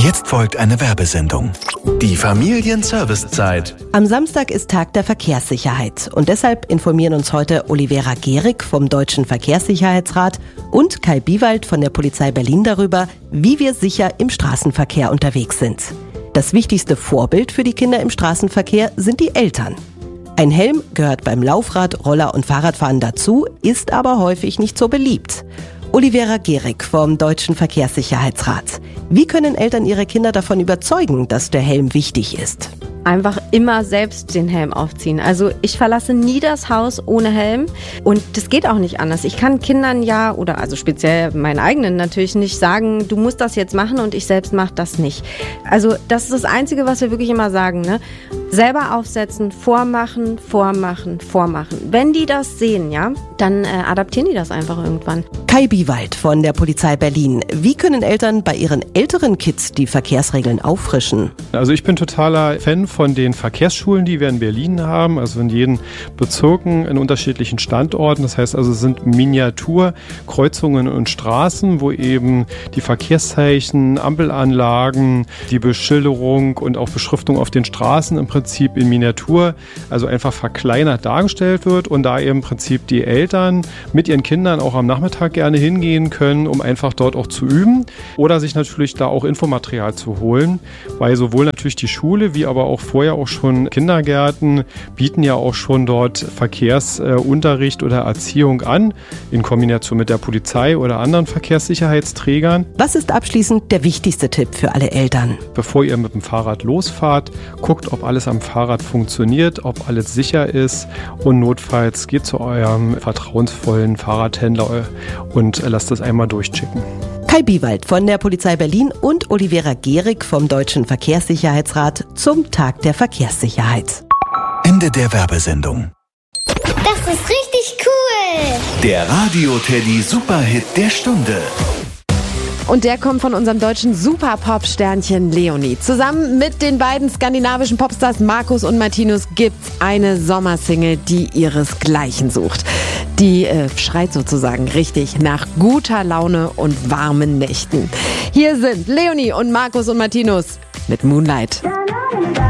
Jetzt folgt eine Werbesendung. Die Familienservicezeit. Am Samstag ist Tag der Verkehrssicherheit und deshalb informieren uns heute Olivera Gehrig vom Deutschen Verkehrssicherheitsrat und Kai Biewald von der Polizei Berlin darüber, wie wir sicher im Straßenverkehr unterwegs sind. Das wichtigste Vorbild für die Kinder im Straßenverkehr sind die Eltern. Ein Helm gehört beim Laufrad-, Roller- und Fahrradfahren dazu, ist aber häufig nicht so beliebt. Olivera Gehrig vom Deutschen Verkehrssicherheitsrat. Wie können Eltern ihre Kinder davon überzeugen, dass der Helm wichtig ist? Einfach immer selbst den Helm aufziehen. Also ich verlasse nie das Haus ohne Helm und das geht auch nicht anders. Ich kann Kindern also speziell meinen eigenen natürlich nicht sagen, du musst das jetzt machen und ich selbst mache das nicht. Also das ist das Einzige, was wir wirklich immer sagen, ne? Selber aufsetzen, vormachen. Wenn die das sehen, dann adaptieren die das einfach irgendwann. Kai Biewald von der Polizei Berlin. Wie können Eltern bei ihren älteren Kids die Verkehrsregeln auffrischen? Also ich bin totaler Fan von den Verkehrsschulen, die wir in Berlin haben, also in jedem Bezirken in unterschiedlichen Standorten. Das heißt also, es sind Miniaturkreuzungen und Straßen, wo eben die Verkehrszeichen, Ampelanlagen, die Beschilderung und auch Beschriftung auf den Straßen im Prinzip in Miniatur, also einfach verkleinert dargestellt wird und da eben im Prinzip die Eltern mit ihren Kindern auch am Nachmittag gerne hingehen können, um einfach dort auch zu üben oder sich natürlich da auch Infomaterial zu holen, weil sowohl natürlich die Schule wie aber auch vorher auch schon Kindergärten bieten ja auch schon dort Verkehrsunterricht oder Erziehung an, in Kombination mit der Polizei oder anderen Verkehrssicherheitsträgern. Was ist abschließend der wichtigste Tipp für alle Eltern? Bevor ihr mit dem Fahrrad losfahrt, guckt, ob alles am Fahrrad funktioniert, ob alles sicher ist und notfalls geht zu eurem vertrauensvollen Fahrradhändler und lasst das einmal durchchecken. Kai Biewald von der Polizei Berlin und Olivera Gehrig vom Deutschen Verkehrssicherheitsrat zum Tag der Verkehrssicherheit. Ende der Werbesendung. Das ist richtig cool! Der Radio-Teddy Superhit der Stunde. Und der kommt von unserem deutschen Super-Pop-Sternchen Leonie. Zusammen mit den beiden skandinavischen Popstars Markus und Martinus gibt's eine Sommersingle, die ihresgleichen sucht. Die schreit sozusagen richtig nach guter Laune und warmen Nächten. Hier sind Leonie und Markus und Martinus mit Moonlight.